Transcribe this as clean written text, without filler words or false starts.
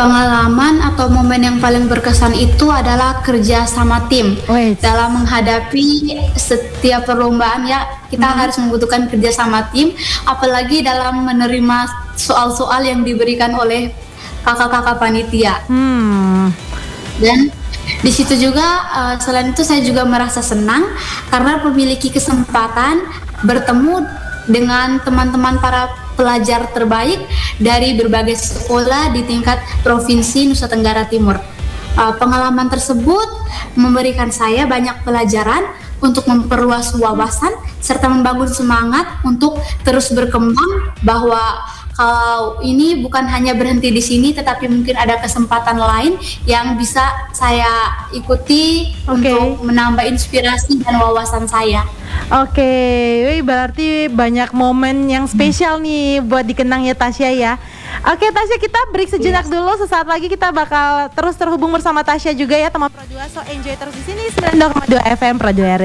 Pengalaman atau momen yang paling berkesan itu adalah kerja sama tim. Wait. Dalam menghadapi setiap perlombaan ya, kita harus membutuhkan kerja sama tim, apalagi dalam menerima soal-soal yang diberikan oleh kakak-kakak panitia. Dan di situ juga selain itu saya juga merasa senang karena memiliki kesempatan bertemu dengan teman-teman para pelajar terbaik dari berbagai sekolah di tingkat Provinsi Nusa Tenggara Timur. Pengalaman tersebut memberikan saya banyak pelajaran untuk memperluas wawasan serta membangun semangat untuk terus berkembang, bahwa kalau ini bukan hanya berhenti di sini tetapi mungkin ada kesempatan lain yang bisa saya ikuti untuk menambah inspirasi dan wawasan saya. Oke, berarti banyak momen yang spesial nih buat dikenang ya Tasya ya. Oke Tasya, kita break sejenak dulu. Sesaat lagi kita bakal terus terhubung bersama Tasya juga ya teman Pro 2. So enjoy terus di sini 92,2 FM Pro 2 R.